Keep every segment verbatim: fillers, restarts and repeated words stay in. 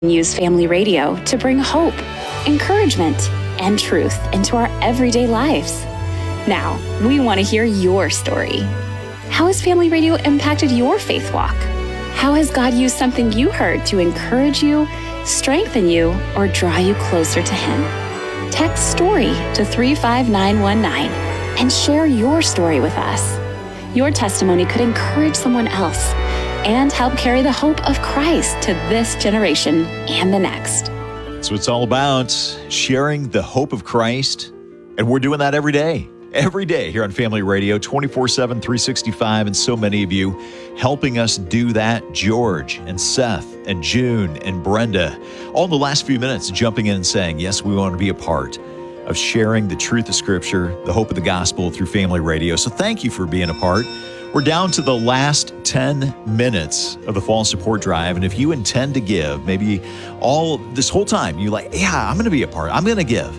Use Family Radio to bring hope, encouragement, and truth into our everyday lives. Now, we want to hear your story. How has Family Radio impacted your faith walk? How has God used something you heard to encourage you, strengthen you, or draw you closer to Him? Text STORY to three five nine one nine and share your story with us. Your testimony could encourage someone else and help carry the hope of Christ to this generation and the next. So it's all about sharing the hope of Christ, and we're doing that every day. Every day here on Family Radio, twenty-four seven, three sixty-five, and so many of you helping us do that. George and Seth and June and Brenda, all in the last few minutes jumping in and saying, yes, we want to be a part of sharing the truth of Scripture, the hope of the gospel through Family Radio. So thank you for being a part. We're down to the last ten minutes of the fall support drive. And if you intend to give, maybe all this whole time, you're like, yeah, I'm going to be a part. I'm going to give.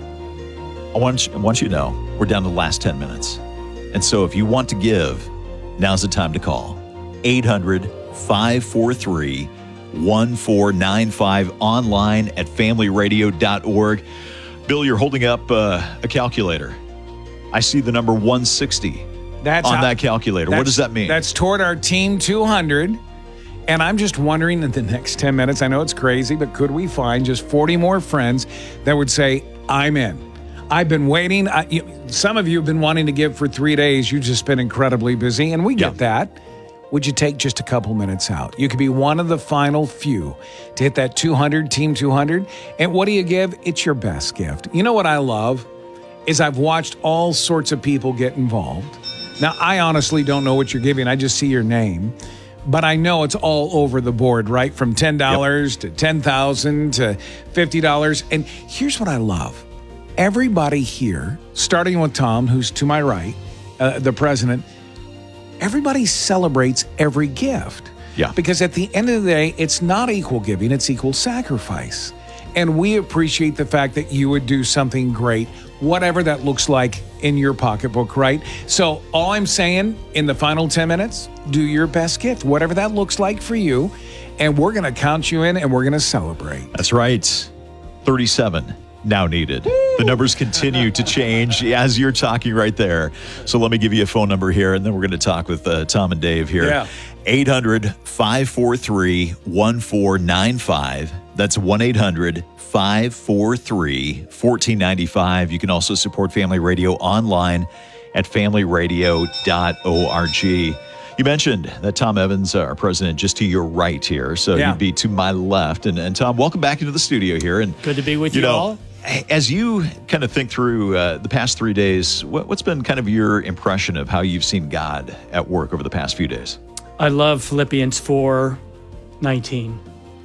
I want, you, I want you to know we're down to the last ten minutes. And so if you want to give, now's the time to call. eight hundred, five four three, one four nine five, online at family radio dot org. Bill, you're holding up uh, a calculator. I see the number one sixty. That's on how, that calculator. What does that mean? That's toward our Team two hundred. And I'm just wondering in the next ten minutes, I know it's crazy, but could we find just forty more friends that would say, I'm in? I've been waiting. I, you, some of you have been wanting to give for three days. You've just been incredibly busy, and we get yeah. that. Would you take just a couple minutes out? You could be one of the final few to hit that two hundred, Team two hundred. And what do you give? It's your best gift. You know what I love is I've watched all sorts of people get involved. Now, I honestly don't know what you're giving. I just see your name. But I know it's all over the board, right? From ten dollars yep. to ten thousand dollars to fifty dollars. And here's what I love. Everybody here, starting with Tom, who's to my right, uh, the president, everybody celebrates every gift. Yeah. Because at the end of the day, it's not equal giving, it's equal sacrifice. And we appreciate the fact that you would do something great, whatever that looks like in your pocketbook, right? So all I'm saying in the final ten minutes, do your best gift, whatever that looks like for you. And we're going to count you in and we're going to celebrate. That's right. thirty-seven now needed. Woo! The numbers continue to change as you're talking right there. So let me give you a phone number here, and then we're going to talk with uh, Tom and Dave here. Yeah. eight hundred, five four three, one four nine five. That's one eight hundred, five four three, one four nine five. You can also support Family Radio online at family radio dot org. You mentioned that Tom Evans, our president, just to your right here. So yeah. you'd be to my left. And, and Tom, welcome back into the studio here. And good to be with you, you know, all. As you kind of think through uh, the past three days, what, what's been kind of your impression of how you've seen God at work over the past few days? I love Philippians four nineteen.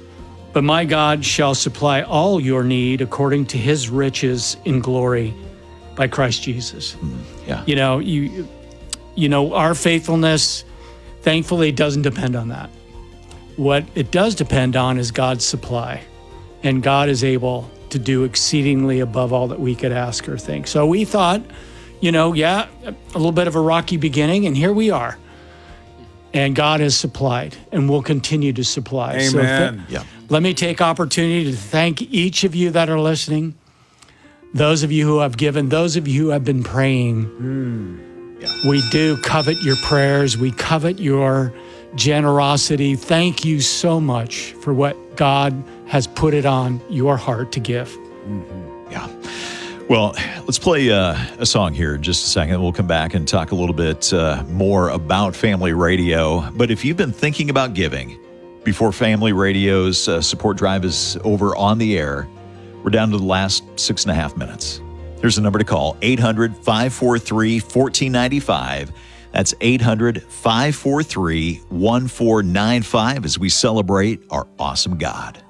But my God shall supply all your need according to his riches in glory by Christ Jesus. Mm, yeah. You know, you you know, our faithfulness, thankfully, doesn't depend on that. What it does depend on is God's supply. And God is able to do exceedingly above all that we could ask or think. So we thought, you know, yeah, a little bit of a rocky beginning, and here we are. And God has supplied and will continue to supply. Amen. So th- yeah. Let me take opportunity to thank each of you that are listening, those of you who have given, those of you who have been praying. Mm. Yeah. We do covet your prayers. We covet your generosity. Thank you so much for what God has put it on your heart to give. Mm-hmm. Yeah. Well, let's play uh, a song here in just a second. We'll come back and talk a little bit uh, more about Family Radio. But if you've been thinking about giving before Family Radio's uh, support drive is over on the air, we're down to the last six and a half minutes. Here's the number to call, eight hundred, five four three, one four nine five. That's eight hundred, five four three, one four nine five as we celebrate our awesome God.